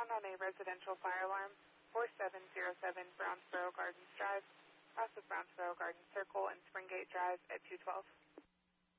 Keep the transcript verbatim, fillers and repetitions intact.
found on a residential fire alarm, four seven zero seven Brownsboro Gardens Drive, south of Brownsboro Gardens Circle and Springgate Drive at two twelve.